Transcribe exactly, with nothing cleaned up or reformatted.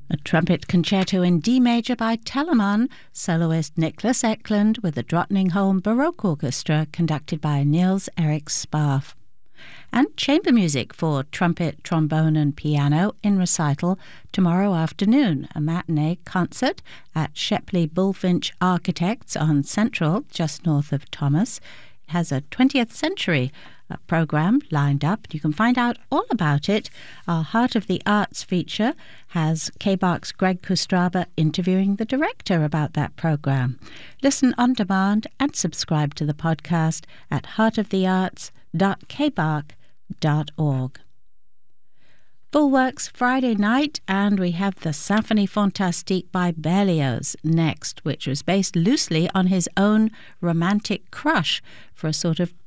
A trumpet concerto in D major by Telemann, soloist Niklas Eklund with the Drottningholm Baroque Orchestra conducted by Niels Erik Spaff. And chamber music for trumpet, trombone and piano in recital tomorrow afternoon, a matinee concert at Shepley Bullfinch Architects on Central, just north of Thomas. It has a twentieth century uh, program lined up. You can find out all about it. Our Heart of the Arts feature has K B A R's Greg Kustraba interviewing the director about that program. Listen on demand and subscribe to the podcast at heart of the arts dot k b a r c dot org. Full Works Friday night, and we have the Symphonie Fantastique by Berlioz next, which was based loosely on his own romantic crush for a sort of